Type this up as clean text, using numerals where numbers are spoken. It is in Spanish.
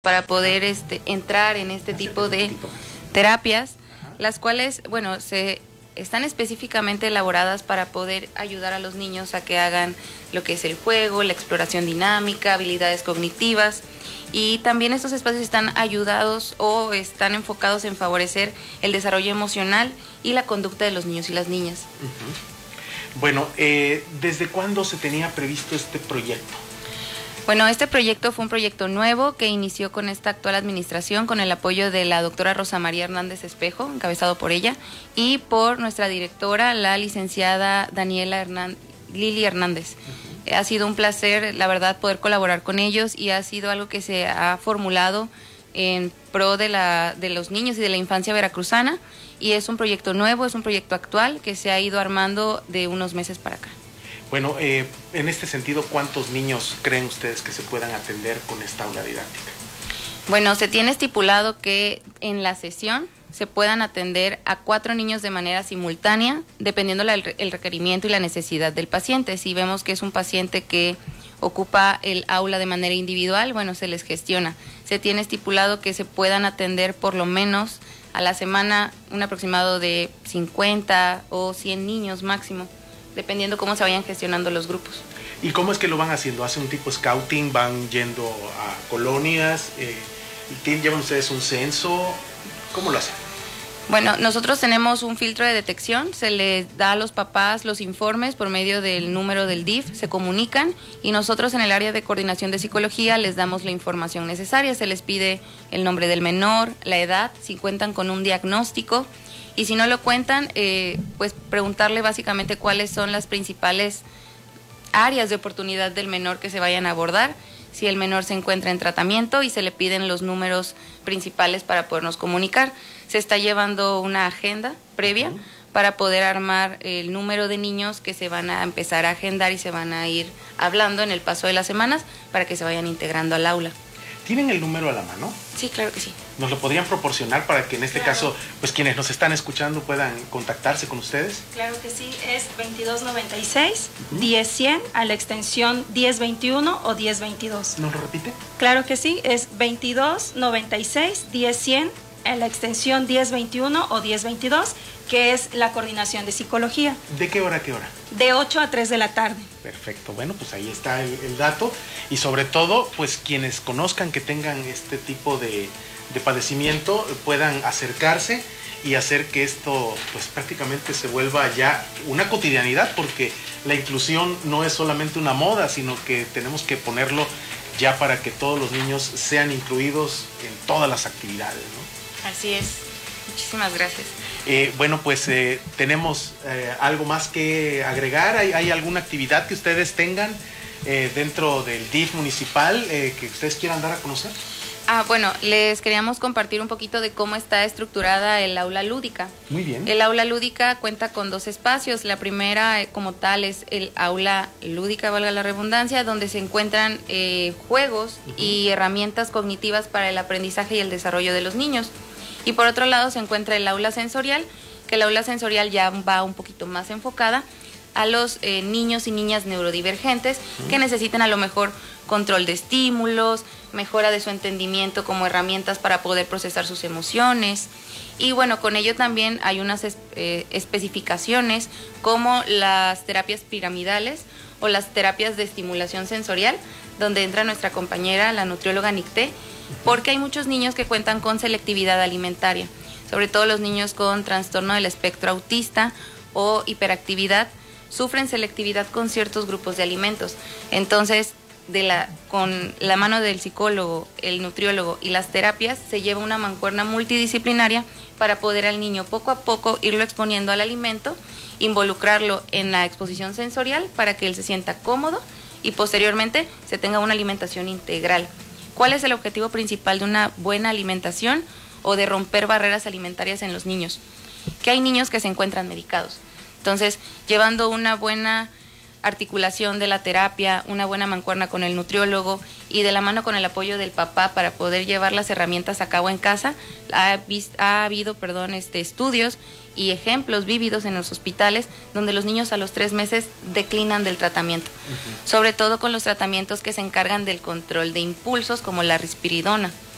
para poder entrar en este tipo de terapias, las cuales, bueno, se están específicamente elaboradas para poder ayudar a los niños a que hagan lo que es el juego, la exploración dinámica, habilidades cognitivas, y también estos espacios están ayudados o están enfocados en favorecer el desarrollo emocional y la conducta de los niños y las niñas. Bueno, ¿desde cuándo se tenía previsto este proyecto? Bueno, este proyecto fue un proyecto nuevo que inició con esta actual administración, con el apoyo de la doctora Rosa María Hernández Espejo, encabezado por ella, y por nuestra directora, la licenciada Daniela Lili Hernández. Ha sido un placer, la verdad, poder colaborar con ellos, y ha sido algo que se ha formulado en pro de los niños y de la infancia veracruzana, y es un proyecto nuevo, es un proyecto actual que se ha ido armando de unos meses para acá. Bueno, en este sentido, ¿cuántos niños creen ustedes que se puedan atender con esta aula didáctica? Bueno, se tiene estipulado que en la sesión se puedan atender a 4 niños de manera simultánea, dependiendo el requerimiento y la necesidad del paciente. Si vemos que es un paciente que ocupa el aula de manera individual, bueno, se les gestiona. Se tiene estipulado que se puedan atender por lo menos a la semana un aproximado de 50 o 100 niños máximo, dependiendo cómo se vayan gestionando los grupos. ¿Y cómo es que lo van haciendo? ¿Hacen un tipo scouting? ¿Van yendo a colonias? ¿Llevan ustedes un censo? ¿Cómo lo hacen? Bueno, nosotros tenemos un filtro de detección, se les da a los papás los informes por medio del número del DIF, se comunican, y nosotros en el área de coordinación de psicología les damos la información necesaria. Se les pide el nombre del menor, la edad, si cuentan con un diagnóstico, y si no lo cuentan, pues preguntarle básicamente cuáles son las principales áreas de oportunidad del menor que se vayan a abordar, si el menor se encuentra en tratamiento, y se le piden los números principales para podernos comunicar. Se está llevando una agenda previa para poder armar el número de niños que se van a empezar a agendar y se van a ir hablando en el paso de las semanas para que se vayan integrando al aula. ¿Tienen el número a la mano? Sí, claro que sí. ¿Nos lo podrían proporcionar para que en este caso, pues quienes nos están escuchando puedan contactarse con ustedes? Claro que sí, es 2296-10100 a la extensión 1021 o 1022. ¿Nos lo repite? Claro que sí, es 2296-10100 a la extensión 1021 o 1022, que es la coordinación de psicología. ¿De qué hora a qué hora? De 8 a 3 de la tarde. Perfecto, bueno, pues ahí está el dato, y sobre todo, pues quienes conozcan que tengan este tipo de padecimiento puedan acercarse y hacer que esto pues prácticamente se vuelva ya una cotidianidad, porque la inclusión no es solamente una moda, sino que tenemos que ponerlo ya para que todos los niños sean incluidos en todas las actividades, ¿no? Así es, muchísimas gracias. Bueno, pues tenemos algo más que agregar. ¿Hay alguna actividad que ustedes tengan dentro del DIF municipal que ustedes quieran dar a conocer? Bueno, les queríamos compartir un poquito de cómo está estructurada el aula lúdica. Muy bien. El aula lúdica cuenta con 2 espacios. La primera, como tal, es el aula lúdica, valga la redundancia, donde se encuentran juegos y herramientas cognitivas para el aprendizaje y el desarrollo de los niños. Y por otro lado se encuentra el aula sensorial, que el aula sensorial ya va un poquito más enfocada a los niños y niñas neurodivergentes que necesitan a lo mejor control de estímulos, mejora de su entendimiento como herramientas para poder procesar sus emociones. Y bueno, con ello también hay unas especificaciones como las terapias piramidales o las terapias de estimulación sensorial, donde entra nuestra compañera, la nutrióloga Nicté, porque hay muchos niños que cuentan con selectividad alimentaria, sobre todo los niños con trastorno del espectro autista o hiperactividad, sufren selectividad con ciertos grupos de alimentos. Entonces, con la mano del psicólogo, el nutriólogo y las terapias, se lleva una mancuerna multidisciplinaria para poder al niño poco a poco irlo exponiendo al alimento, involucrarlo en la exposición sensorial para que él se sienta cómodo y posteriormente se tenga una alimentación integral. ¿Cuál es el objetivo principal de una buena alimentación o de romper barreras alimentarias en los niños? Que hay niños que se encuentran medicados. Entonces, llevando una buena articulación de la terapia, una buena mancuerna con el nutriólogo y de la mano con el apoyo del papá para poder llevar las herramientas a cabo en casa, ha habido estudios y ejemplos vívidos en los hospitales donde los niños a los 3 meses declinan del tratamiento, sobre todo con los tratamientos que se encargan del control de impulsos como la risperidona.